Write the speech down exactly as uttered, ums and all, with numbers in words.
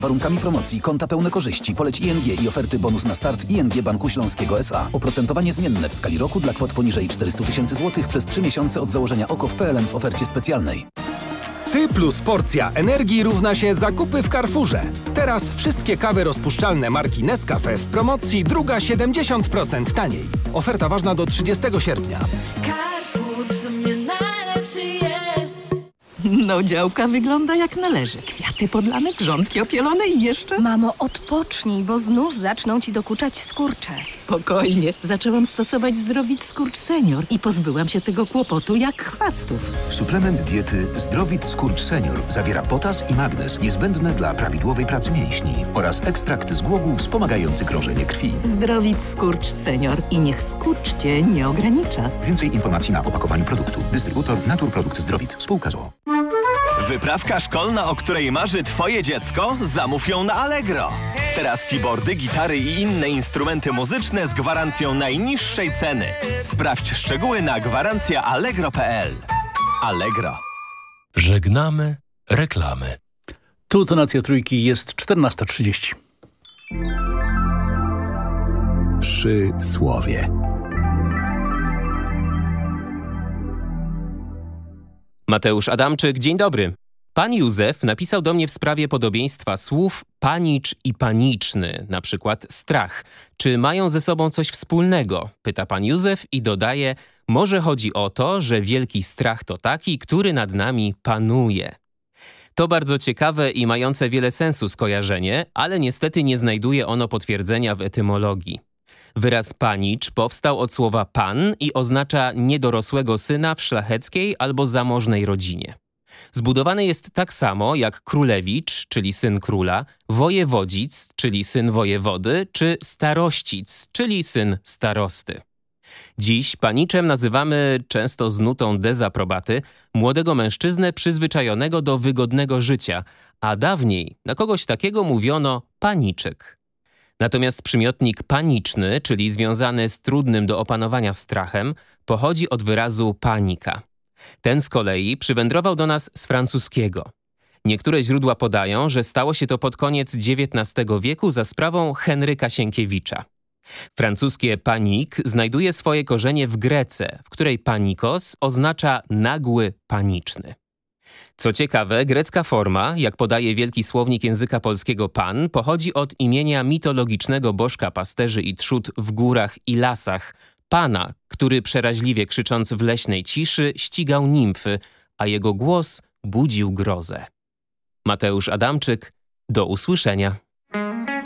Warunkami promocji, konta pełne korzyści, poleć I N G i oferty bonus na start I N G Banku Śląskiego S A. Oprocentowanie zmienne w skali roku dla kwot poniżej czterysta tysięcy złotych przez trzy miesiące od założenia O K O W kropka P L N w ofercie specjalnej. Ty plus porcja energii równa się zakupy w Carrefourze. Teraz wszystkie kawy rozpuszczalne marki Nescafe w promocji druga siedemdziesiąt procent taniej. Oferta ważna do trzydziestego sierpnia. Carrefour w sumie najlepszy jest. No, działka wygląda jak należy. Kwiaty podlane, grządki opielone i jeszcze... Mamo, odpocznij, bo znów zaczną ci dokuczać skurcze. Spokojnie. Zaczęłam stosować Zdrowit Skurcz Senior i pozbyłam się tego kłopotu jak chwastów. Suplement diety Zdrowit Skurcz Senior zawiera potas i magnez niezbędne dla prawidłowej pracy mięśni oraz ekstrakt z głogów wspomagający krążenie krwi. Zdrowit Skurcz Senior i niech skurcz cię nie ogranicza. Więcej informacji na opakowaniu produktu. Dystrybutor Naturprodukt Zdrowit. Spółka z o o. Wyprawka szkolna, o której marzy Twoje dziecko? Zamów ją na Allegro. Teraz keyboardy, gitary i inne instrumenty muzyczne z gwarancją najniższej ceny. Sprawdź szczegóły na gwarancja allegro kropka p l. Allegro. Żegnamy reklamy. Tu tonacja trójki, jest czternasta trzydzieści. Przysłowie. Mateusz Adamczyk, dzień dobry. Pan Józef napisał do mnie w sprawie podobieństwa słów panicz i paniczny, na przykład strach. Czy mają ze sobą coś wspólnego? Pyta pan Józef i dodaje, może chodzi o to, że wielki strach to taki, który nad nami panuje. To bardzo ciekawe i mające wiele sensu skojarzenie, ale niestety nie znajduje ono potwierdzenia w etymologii. Wyraz panicz powstał od słowa pan i oznacza niedorosłego syna w szlacheckiej albo zamożnej rodzinie. Zbudowany jest tak samo jak królewicz, czyli syn króla, wojewodzic, czyli syn wojewody, czy starościc, czyli syn starosty. Dziś paniczem nazywamy, często z nutą dezaprobaty, młodego mężczyznę przyzwyczajonego do wygodnego życia, a dawniej na kogoś takiego mówiono paniczek. Natomiast przymiotnik paniczny, czyli związany z trudnym do opanowania strachem, pochodzi od wyrazu panika. Ten z kolei przywędrował do nas z francuskiego. Niektóre źródła podają, że stało się to pod koniec dziewiętnastego wieku za sprawą Henryka Sienkiewicza. Francuskie panik znajduje swoje korzenie w Grece, w której panikos oznacza nagły, paniczny. Co ciekawe, grecka forma, jak podaje Wielki Słownik Języka Polskiego Pan, pochodzi od imienia mitologicznego bożka pasterzy i trzód w górach i lasach, Pana, który przeraźliwie krzycząc w leśnej ciszy ścigał nimfy, a jego głos budził grozę. Mateusz Adamczyk, do usłyszenia.